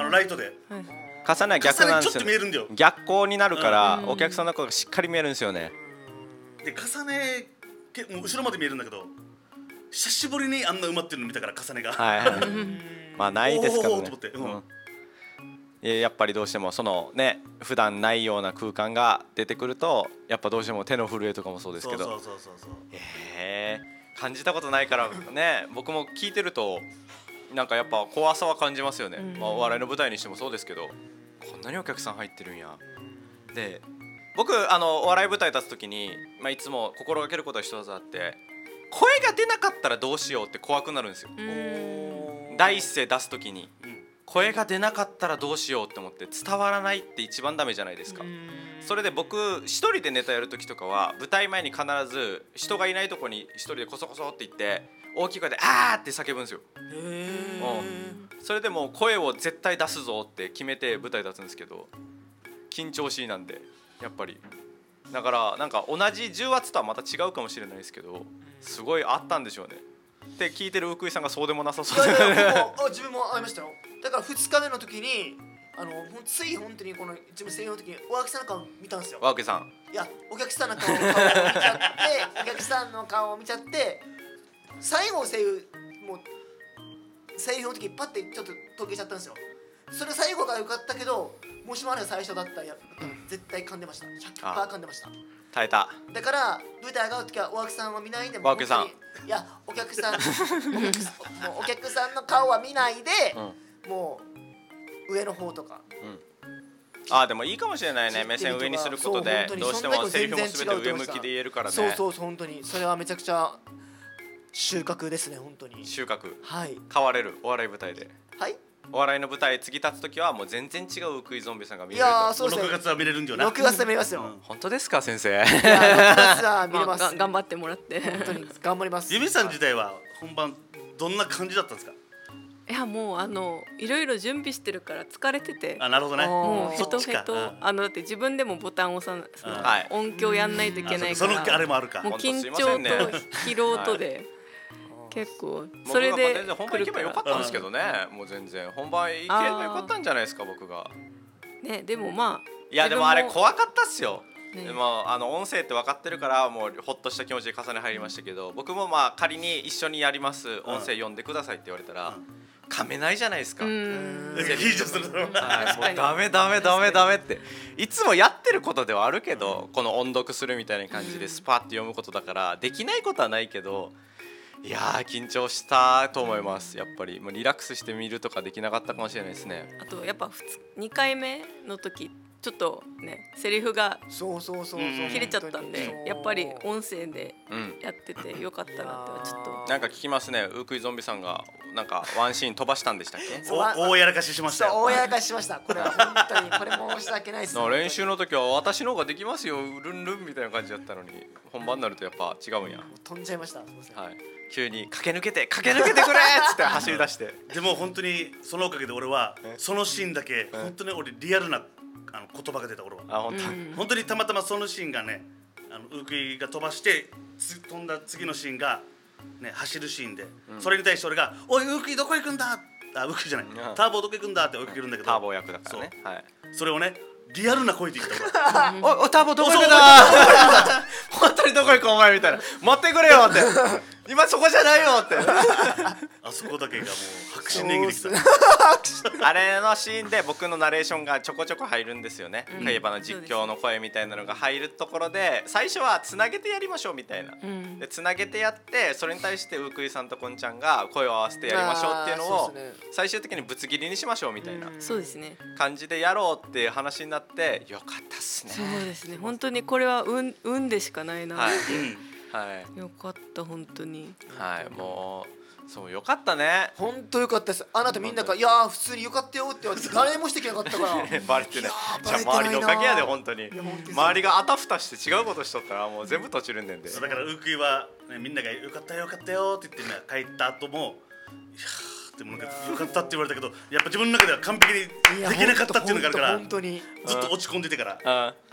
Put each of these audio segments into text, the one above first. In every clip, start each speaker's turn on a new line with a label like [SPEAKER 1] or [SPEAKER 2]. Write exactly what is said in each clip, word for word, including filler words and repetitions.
[SPEAKER 1] のライトで
[SPEAKER 2] 重ねは逆なんですよ、
[SPEAKER 1] ね、
[SPEAKER 2] 逆光になるから、うん、お客さんの顔がしっかり見えるんですよね。
[SPEAKER 1] で重ねもう後ろまで見えるんだけど久しぶりにあんな埋まってるの見たから重ねがはい、はい、
[SPEAKER 2] まあないですからね、うん、やっぱりどうしてもそのね普段ないような空間が出てくるとやっぱどうしても手の震えとかもそうですけど、そうそうそうそう、えー、感じたことないからね僕も聞いてるとなんかやっぱ怖さは感じますよね、うん、まあ、お笑いの舞台にしてもそうですけどこんなにお客さん入ってるんや。で僕あのお笑い舞台立つ時に、まあ、いつも心がけることは一つあって声が出なかったらどうしようって怖くなるんですよ。第一声出す時に声が出なかったらどうしようって思って伝わらないって一番ダメじゃないですか。それで僕一人でネタやる時とかは舞台前に必ず人がいないとこに一人でコソコソって言って大きい声であーって叫ぶんですよ。へー、うん、それでもう声を絶対出すぞって決めて舞台立つんですけど緊張しいなんでやっぱりだからなんか同じ重圧とはまた違うかもしれないですけどすごいあったんでしょうねって聞いてる福井さんがそうでもなさそうで。
[SPEAKER 3] いやいや僕も自分もありましたよ。だからふつかめの時にあのつい本当にこの自分声優の時にお客さんの顔見たんですよ。
[SPEAKER 2] お客さん
[SPEAKER 3] いやお客さんの顔を見ちゃってお客さんの顔を見ちゃって最後の声優もう声優の時パッてちょっと溶けちゃったんですよ。それ最後が良かったけどもしもあれが最初だったら絶対噛んでました。 ひゃくパーセント 噛んでました。
[SPEAKER 2] 耐えた。だ
[SPEAKER 3] から舞台上がる時はお客さんは見ないで
[SPEAKER 2] もお客さん
[SPEAKER 3] いやお客さんお客さんもうお客さんの顔は見ないで、うん、もう上の方とか、うん、
[SPEAKER 2] ああでもいいかもしれないね。目線上にすることでどうしてもセリフも全て上向きで言えるからね。
[SPEAKER 3] そうそうそう本当にそれはめちゃくちゃ収穫ですね本当に。
[SPEAKER 2] 収穫、
[SPEAKER 3] はい、
[SPEAKER 2] 変われるお笑い舞台で。
[SPEAKER 3] はい
[SPEAKER 2] お笑いの舞台次立つときはもう全然違うウクイゾンビさんが見れると。
[SPEAKER 3] いやそうですね、
[SPEAKER 1] ろくがつは見れるんじゃない。
[SPEAKER 3] ろくがつは見れますよ、うん、
[SPEAKER 2] 本当ですか先生。い
[SPEAKER 3] やろくがつは見れます、
[SPEAKER 4] まあ、頑張ってもらって
[SPEAKER 3] 本当に頑張ります。
[SPEAKER 1] ゆみさん自体は本番どんな感じだったんですか。
[SPEAKER 4] いやもうあのいろいろ準備してるから疲れてて、
[SPEAKER 1] あなるほどね、
[SPEAKER 4] もうヘトヘト、あのだって自分でもボタン押さない、その音響やんないといけないから、
[SPEAKER 1] そのあれもあるか、
[SPEAKER 4] もう緊張と疲労とで結構それで
[SPEAKER 2] 本番行けばよかったんですけどね。もう全然本番行けばよかったんじゃないですか僕が
[SPEAKER 4] ね。でもまあ
[SPEAKER 2] いやでもあれ怖かったっすよ。でもあの音声って分かってるからもうほっとした気持ちで重ね入りましたけど、僕もまあ仮に一緒にやります音声読んでくださいって言われたら噛めないじゃないですか。もうダメダメダメダメっていつもやってることではあるけど、この音読するみたいな感じでスパッて読むことだからできないことはないけど、いやー緊張したと思います。やっぱりもうリラックスしてみるとかできなかったかもしれないですね。
[SPEAKER 4] あとやっぱにかいめの時ちょっとねセリフが切れちゃったんで、やっぱり音声でやっててよかったなってはちょっと
[SPEAKER 2] なんか聞きますね。ウクイゾンビさんがなんかワンシーン飛ばしたんでしたっけ。
[SPEAKER 1] 大やらかししましたよ。
[SPEAKER 3] 大やらかししました。これは本当にこれも申し訳ないです。
[SPEAKER 2] 練習の時は私の方ができますよルンルンみたいな感じだったのに、本番になるとやっぱ違うんや。
[SPEAKER 3] 飛んじゃいました。はい、
[SPEAKER 2] 急に駆け抜けて駆け抜けてくれっつって走り出して
[SPEAKER 1] でも本当にそのおかげで俺はそのシーンだけ本当に俺リアルなあの言葉が出た。俺は
[SPEAKER 2] あ本当、
[SPEAKER 1] 本当にたまたまそのシーンがね、あのウクイが飛ばして飛んだ次のシーンがね走るシーンで、うん、それに対して俺が「おいウクイどこ行くんだ」あウクイじゃない、うん、ターボどこ行くんだって追いかけるんだけど、
[SPEAKER 2] ターボ役だからね。
[SPEAKER 1] そ,、
[SPEAKER 2] はい、
[SPEAKER 1] それをねリアルな声で言った
[SPEAKER 2] 俺おおターボどこ行くんだ本当にどこ行くお前みたいな待ってくれよって今そこじゃないよって
[SPEAKER 1] あそこだけがもう迫真の演技でき
[SPEAKER 2] た。あれのシーンで僕のナレーションがちょこちょこ入るんですよね。海馬の実況の声みたいなのが入るところで、最初はつなげてやりましょうみたいな、うん、でつなげてやってそれに対してウクイさんとこんちゃんが声を合わせてやりましょうっていうのを最終的にぶつ切りにしましょうみたいな感じでやろうっていう話になってよかったっすね。
[SPEAKER 4] そうですね、本当にこれは運運でしかないなって、はい
[SPEAKER 2] はい、
[SPEAKER 4] よかった本当に。
[SPEAKER 2] はい、もうそうよかったね。
[SPEAKER 3] 本当よかったです。あなたみんなからいやー普通によかったよって言われて誰もしてきなかったから
[SPEAKER 2] バレてね。じゃあ周りのおかげやで本当に。周りがあたふたして違うことしとったらもう全部閉じるんでんで。
[SPEAKER 1] だからウクイは、ね、みんながよかったよかったよって言って、ね、帰った後もいやーでもなんかよかったって言われたけど、やっぱ自分の中では完璧にできなかったっていうのがあるから、
[SPEAKER 3] 本当に
[SPEAKER 1] ずっと落ち込んでてから。
[SPEAKER 3] もう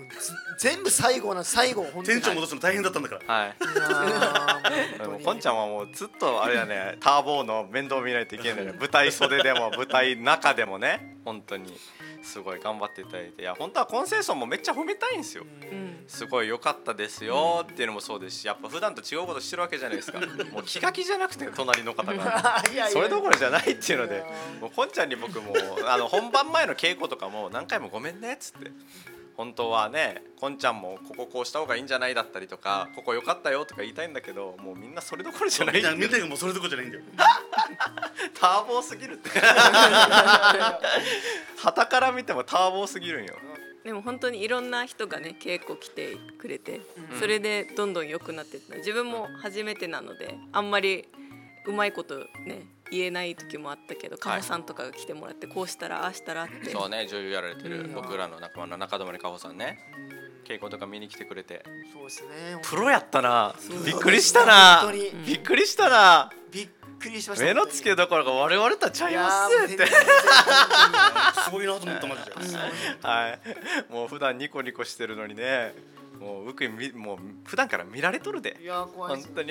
[SPEAKER 3] 全部最後な最後本
[SPEAKER 1] 当にテンション戻すの大変だったんだから。
[SPEAKER 2] はい。もうこんちゃんはもうずっとあれやね、ターボの面倒見ないといけないね。舞台袖でも舞台中でもね、本当にすごい頑張っていただいて、いや本当はコンセンソンもめっちゃ褒めたいんですよ。すごい良かったですよっていうのもそうですし、やっぱ普段と違うことしてるわけじゃないですか。もう気が気じゃなくて隣の方がそれどころじゃないっていうので、もうこんちゃんに僕もあの本番前の稽古とかも何回もごめんねっつって。本当はね、こんちゃんもこここうした方がいいんじゃないだったりとか、ここ良かったよとか言いたいんだけど、もうみんなそれどころじゃない。みんな
[SPEAKER 1] みんながもうそれどころじゃないんだよ。
[SPEAKER 2] ターボーすぎるって。旗から見てもターボーすぎるんよ。
[SPEAKER 4] でも本当にいろんな人がね稽古来てくれて、それでどんどん良くなってった。自分も初めてなのであんまりうまいことね言えない時もあったけど、カホさんとかが来てもらってこうしたらああしたらって。
[SPEAKER 2] そうね、女優やられてる僕らの仲間の中泊カホさんね、稽古とか見に来てくれて、
[SPEAKER 3] そうですね、
[SPEAKER 2] プロやったな。びっくりしたな。びっくりしたな。
[SPEAKER 3] びっくりしました。
[SPEAKER 2] 目の付けどころが我々とはちゃいますって。
[SPEAKER 1] すごいなと思ったマジで。
[SPEAKER 2] はい。もう普段ニコニコしてるのにね、もう僕もう普段から見られとるで。
[SPEAKER 3] いや怖いです。
[SPEAKER 2] 本当に。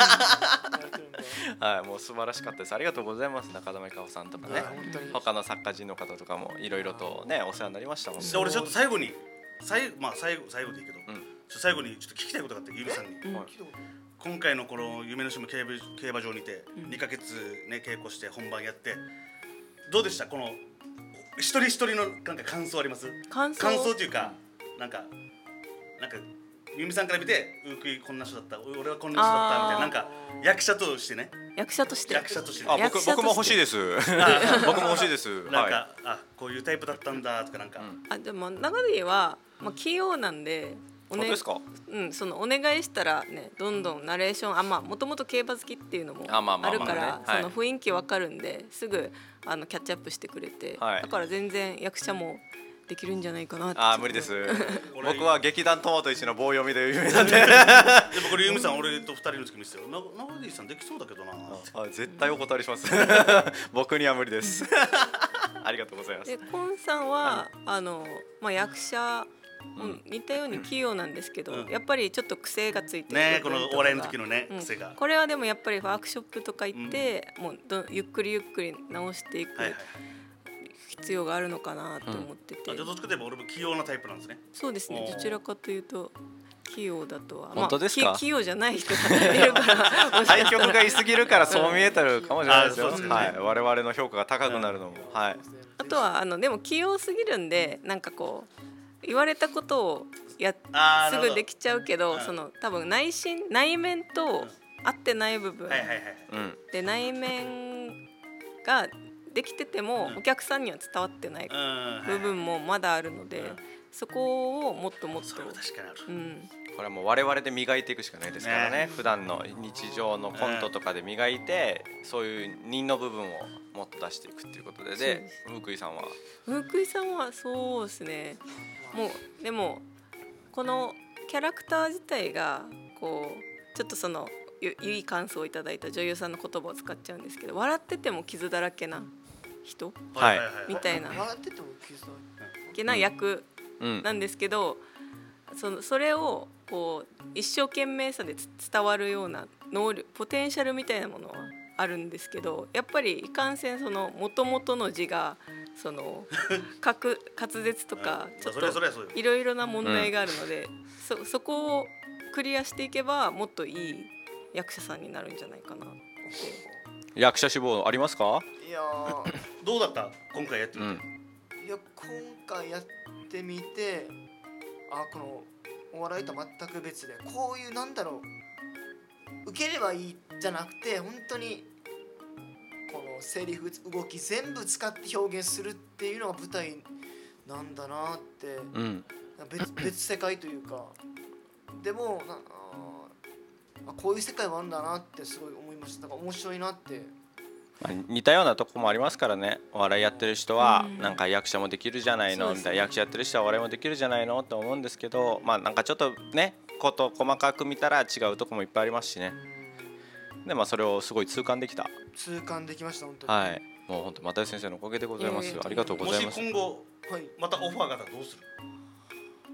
[SPEAKER 2] はい、もう素晴らしかったです。ありがとうございます。中田かほさんとかね、他の作家陣の方とかもいろいろとねお世話になりました。
[SPEAKER 1] で俺ちょっと最後に最まあ最後最後でいいけど、うん、最後にちょっと聞きたいことがあって、ゆみさんに、うん、今回のこの夢の島競馬競馬場にてにかげつね稽古して本番やってどうでした？この一人一人のなんか感想あります？
[SPEAKER 4] 感想？
[SPEAKER 1] 感想っていうかなんかなんかゆみさんから見てウークイこんな人だった、俺はこんな人だったみたいな、なんか役者としてね。
[SPEAKER 4] 役者として。
[SPEAKER 1] 役者として。
[SPEAKER 2] あ、僕僕も欲しいです。僕も欲しいです。
[SPEAKER 1] なんかあこういうタイプだったんだとかなんか。
[SPEAKER 4] あでも長野はまあ器用なんで。
[SPEAKER 2] そうですか。
[SPEAKER 4] うん、そのお願いしたらねどんどんナレーションあまあもともと競馬好きっていうのもあるからその雰囲気わかるんですぐあのキャッチアップしてくれて、はい、だから全然役者もできるんじゃないかなって。
[SPEAKER 2] あ無理です。僕は劇団トマト一の棒読みで有名なんで。でも
[SPEAKER 1] これユミさん俺と二人の時見せてよ。な長ディさんできそうだけどな。
[SPEAKER 2] あ絶対お断りします。僕には無理です。ありがとうございます。
[SPEAKER 4] でコンさんはあのまあ役者うん、似たように器用なんですけど、うん、やっぱりちょっと癖がついてる
[SPEAKER 1] ね、このお笑いの時のね、うん、癖が
[SPEAKER 4] これはでもやっぱりワークショップとか行って、うん、もうどゆっくりゆっくり直していく必要があるのかなと思ってて、
[SPEAKER 1] うん、あじゃあどっちかといえば俺も器用なタイプなんですね。
[SPEAKER 4] そうですね、どちらかというと器用だとは
[SPEAKER 2] 本当ですか、まあ、
[SPEAKER 4] 器用じゃない人がいるから
[SPEAKER 2] 対局がいすぎるからそう見えたるかもしれないですよ、ねはい、我々の評価が高くなるのも、うんはい、
[SPEAKER 4] あとはあのでも器用すぎるんでなんかこう言われたことをやすぐできちゃうけど、その多分内心内面と合ってない部分で内面ができててもお客さんには伝わってない部分もまだあるので、そこをもっともっと
[SPEAKER 2] うん、これはもう我々で磨いていくしかないですからね。ね普段の日常のコントとかで磨いてそういう人の部分をもっと出していくっていうことで、でムークイさんは
[SPEAKER 4] ムークイさんはそうですね。もうでもこのキャラクター自体がこうちょっとそのいい感想をいただいた女優さんの言葉を使っちゃうんですけど、笑ってても傷だらけな人、はい、みたいな
[SPEAKER 3] 笑ってても傷だ
[SPEAKER 4] らけな役なんですけど、うん、そのそれをこう一生懸命さで伝わるような能力ポテンシャルみたいなものはあるんですけど、やっぱりいかんせんその元々の字がその滑舌とかちょっといろいろな問題があるので、そ, そこをクリアしていけばもっといい役者さんになるんじゃないかなって。
[SPEAKER 2] 役者志望ありますか？
[SPEAKER 3] いや
[SPEAKER 1] どうだった今回やってみて、うん、
[SPEAKER 3] いや今回やってみてあこのお笑いと全く別でこういうなんだろう受ければいいじゃなくて本当にこのセリフ動き全部使って表現するっていうのが舞台なんだなって、うん、別, 別世界というかでもなあこういう世界もあるんだなってすごい思いました。だから面白いなって、
[SPEAKER 2] まあ、似たようなとこもありますからね。お笑いやってる人はなんか役者もできるじゃないのみたいな、役者やってる人はお笑いもできるじゃないのって思うんですけど、まあなんかちょっとねこと細かく見たら違うとこもいっぱいありますしね。でまあそれをすごい痛感できた
[SPEAKER 3] 痛感できました本当に。
[SPEAKER 2] はい、もう本当又吉先生のおかげでございます。ありがとうございます。
[SPEAKER 1] もし今後、はい、またオファーがあったらどうする？
[SPEAKER 3] オ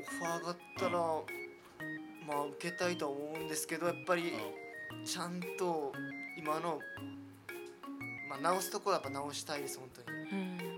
[SPEAKER 3] ファーがあったら、まあ受けたいとは思うんですけど、やっぱりちゃんと今の、まあ、直すところはやっぱ直したいです本当に。
[SPEAKER 4] うん